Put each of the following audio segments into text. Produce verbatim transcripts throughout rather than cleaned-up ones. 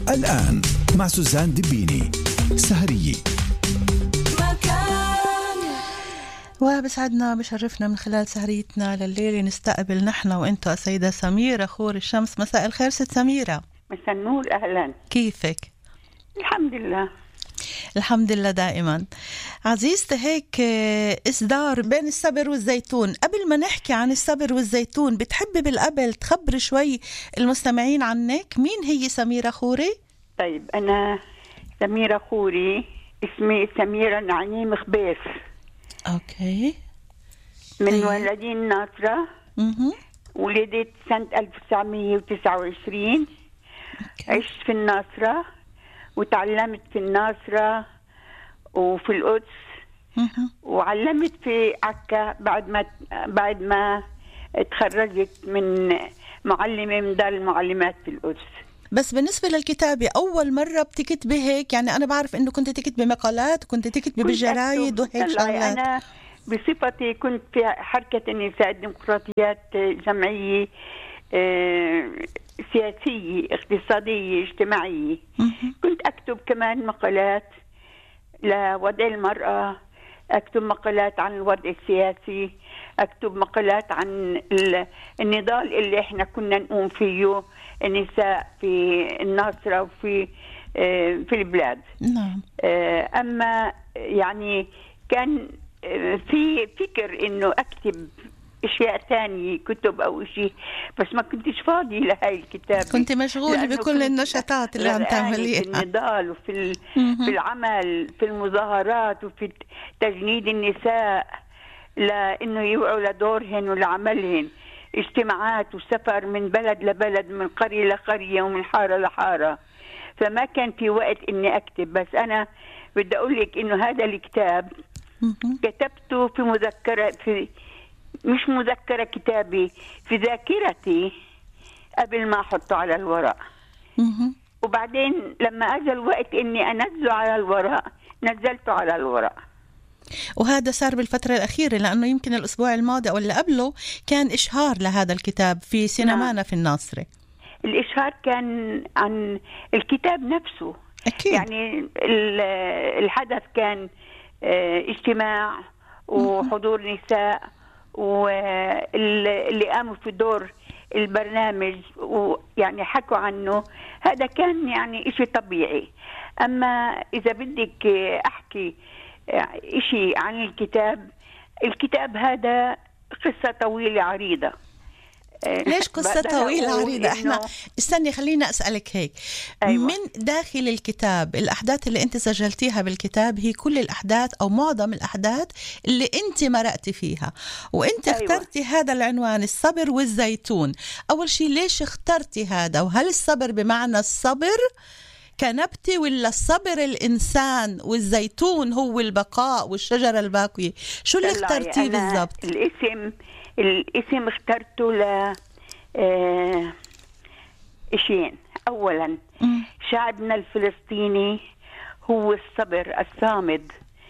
الآن مع سوزان دبيني سهرية. وبسعدنا بشرفنا من خلال سهريتنا لليلة نستقبل نحن وانتو السيدة سميرة خور الشمس. مساء الخير ست سميرة. مساء النور، أهلا. كيفك؟ الحمد لله الحمد لله دائما. عزيزتي، هيك إصدار بين الصبر والزيتون. قبل ما نحكي عن الصبر والزيتون بتحبي بالقبل تخبري شوي المستمعين عنك؟ مين هي سميرة خوري؟ طيب، أنا سميرة خوري، اسمي سميرة نعيم خبيث. أوكي. من طيب. ولدين ناصرة. مه. ولدت سنة ألف وتسعمية وتسعة وعشرين. أوكي. عشت في الناصرة وتعلمت في الناصرة وفي القدس. مه. وعلمت في عكا بعد ما بعد ما تخرجت من معلمة من دار المعلمات في القدس. بس بالنسبة للكتابة أول مرة بتكتبي هيك؟ يعني أنا بعرف إنه كنت تكتبي مقالات وكنت تكتبي بالجرايد وهيك شغلات. أنا بصفتي كنت في حركة النساء الديمقراطيات، جمعية سياسية اقتصادية اجتماعية. كنت أكتب كمان مقالات لوضع المرأة، أكتب مقالات عن الوضع السياسي، أكتب مقالات عن النضال اللي إحنا كنا نقوم فيه النساء في الناصرة وفي في البلاد. نعم. أما يعني كان في فكر إنه أكتب أشياء ثانية، كتب أو شيء، بس ما كنتش فاضي لهاي الكتاب. كنت مشغولة بكل النشاطات اللي عم تعمليها، في النضال وفي في العمل، في المظاهرات، وفي تجنيد النساء لأنه يوعوا لدورهن ولعملهن، اجتماعات وسفر من بلد لبلد، من قرية لقرية ومن حارة لحارة. فما كان في وقت إني أكتب. بس أنا بدي أقول لك إنه هذا الكتاب كتبته في مذكرة، في مش مذكرة كتابي، في ذاكرتي قبل ما أحطه على الورق. وبعدين لما أجى الوقت إني أنزله على الورق نزلته على الورق. وهذا صار بالفترة الأخيرة، لأنه يمكن الأسبوع الماضي أو اللي قبله كان إشهار لهذا الكتاب في سينمانا. نعم. في الناصرة الإشهار كان عن الكتاب نفسه. أكيد. يعني الحدث كان اجتماع وحضور نساء واللي قاموا في دور البرنامج ويعني حكوا عنه. هذا كان يعني إشي طبيعي. أما إذا بدك أحكي إشي عن الكتاب، الكتاب هذا قصة طويلة عريضة. ليش قصة طويلة عريضة؟ احنا استني خلينا أسألك هيك. أيوة. من داخل الكتاب الأحداث اللي انت سجلتيها بالكتاب هي كل الأحداث أو معظم الأحداث اللي انت مرقتي فيها، وانت أيوة. اخترتي هذا العنوان الصبر والزيتون. أول شيء ليش اخترتي هذا؟ وهل الصبر بمعنى الصبر كنبتة ولا الصبر الإنسان والزيتون هو البقاء والشجرة الباقية؟ شو اللي اخترتيه بالضبط؟ الاسم الاسم اخترته ل اه... اشيين. اولا م. شعبنا الفلسطيني هو الصبر الصامد،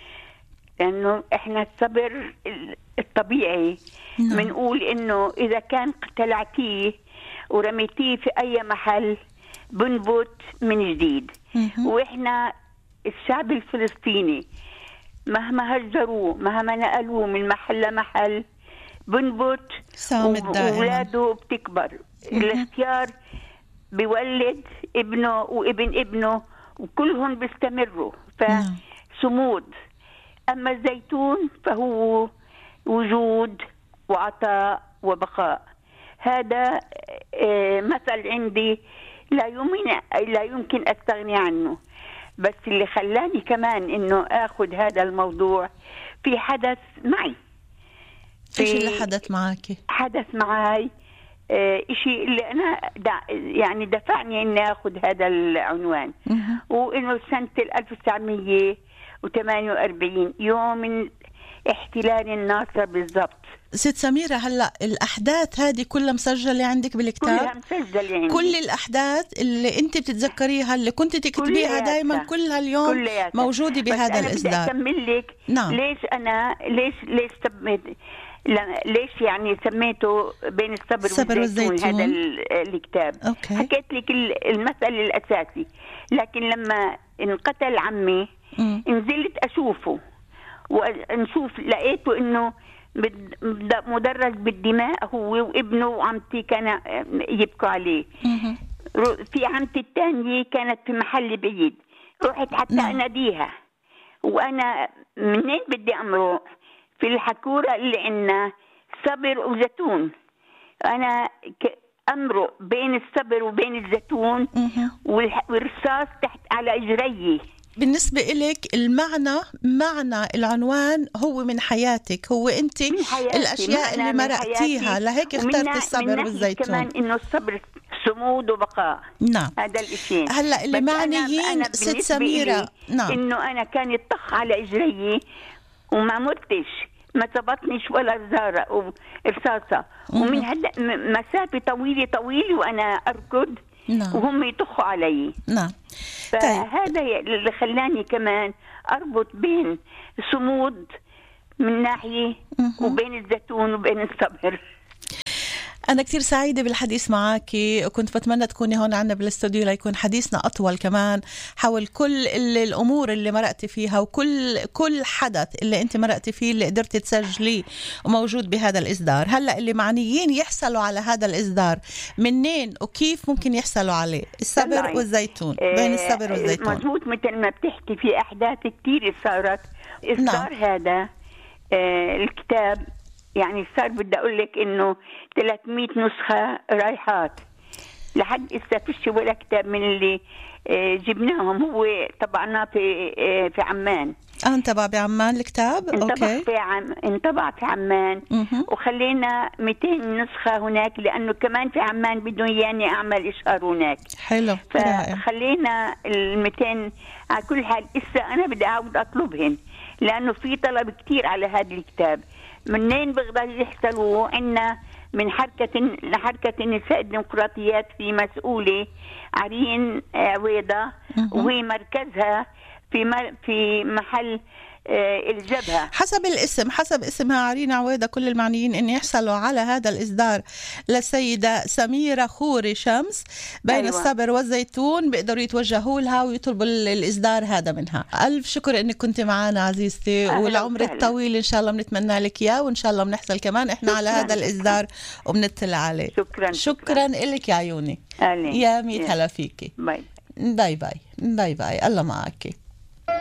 لانه احنا الصبر الطبيعي بنقول انه اذا كان قتلعتيه ورميتيه في اي محل بنبت من جديد. م- واحنا الشعب الفلسطيني مهما هجروه مهما نقلوه من محل لمحل بنبت وولاده بتكبر. الاختيار بيولد ابنه وابن ابنه وكلهم بيستمروا، فصمود. أما الزيتون فهو وجود وعطاء وبقاء. هذا مثل عندي لا يمكن لا يمكن أستغني عنه. بس اللي خلاني كمان إنه أخذ هذا الموضوع في حدث معي. إيش اللي حدث معاكي؟ حدث معي آه إشي اللي أنا دع يعني دفعني إني أخذ هذا العنوان. وإنه سنة ألف وتسعمية وثمانية وأربعين يوم احتلال الناصرة بالضبط. ست سميرة، هلأ الأحداث هذه كلها مسجلة عندك بالكتاب؟ كلها مسجلة عندي. كل الأحداث اللي أنت بتتذكريها اللي كنت تكتبيها دايما كلها اليوم كلياتها موجودة بهذا الإصدار. بس أنا بدي أكمل لك. نعم. ليش أنا ليش ليش سميت ليش يعني سميته بين الصبر, الصبر والزيتون, والزيتون هذا الكتاب. أوكي. حكيت لك المثل الأساسي. لكن لما انقتل عمي م. نزلت أشوفه ونشوف لقيته إنه مدرج بالدماء هو وابنه وعمتي كان يبكوا عليه. م. في عمتي الثانية كانت في محل بعيد، رحت حتى م. أناديها وأنا منين بدي أمرق في الحكورة اللي عنا صبر وزيتون. أنا أمرق بين الصبر وبين الزيتون والرصاص تحت على إجري. بالنسبة إليك المعنى معنى العنوان هو من حياتك، هو أنت الأشياء اللي مرقتيها، لهيك اخترت الصبر والزيتون. كمان إنه الصبر صمود وبقاء. نعم. هذا الاشي. هلا اللي معنيين ست سميرة نعم إنه أنا كان يطخ على إجري وما متش، ما ثبتنيش ولا زارة أو رصاصة، ومن هلا مسافة طويلة طويلة وأنا أركض. نعم. وهم يطخوا علي. نعم. فهذا اللي خلاني كمان أربط بين صمود من ناحية وبين الزيتون وبين الصبر. أنا كتير سعيدة بالحديث معك، وكنت بتمنى تكوني هون عنا بالاستوديو ليكون حديثنا أطول كمان حول كل الأمور اللي مرقتي فيها وكل كل حدث اللي أنت مرقتي فيه اللي قدرتي تسجليه وموجود بهذا الإصدار. هلأ اللي معنيين يحصلوا على هذا الإصدار منين وكيف ممكن يحصلوا عليه؟ الصبر والزيتون. بين الصبر والزيتون مضبوط مثل ما بتحكي في أحداث كتير صارت. إصدار نعم. هذا آه الكتاب يعني صار بدي أقول لك إنه ثلاثمية نسخة رايحات لحد إسا فيش ولا كتاب من اللي جبناهم هو طبعناه في في عمان. آه انطبع بعمان الكتاب؟ انطبع في عم انطبع في عمان م- وخلينا مئتين نسخة هناك لأنه كمان في عمان بدهم ياني أعمل إشهار هناك. حلو. فخلينا المئتين على كل حال. إسا أنا بدي أعود أطلبهن لأنه في طلب كتير على هذا الكتاب. منين بيقدروا يحصلوا؟ عنا من حركة لحركة النساء الديمقراطيات في مسؤولة عرين عويضة وهي مركزها في في محل الجبهة حسب الاسم حسب اسمها عرين عويضة. كل المعنيين ان يحصلوا على هذا الاصدار للسيدة سميرة خوري شمس بين أيوة. الصبر والزيتون بيقدروا يتوجهوا لها ويطلبوا الاصدار هذا منها. الف شكر انك كنت معنا عزيزتي، والعمر الطويل ان شاء الله بنتمنى لك اياه، وان شاء الله بنحصل كمان احنا على هذا الاصدار وبنطلع عليه. شكرا شكرا لك يا عيوني. أهلين. يا ميت هلا فيكي. باي باي باي باي باي. الله معك.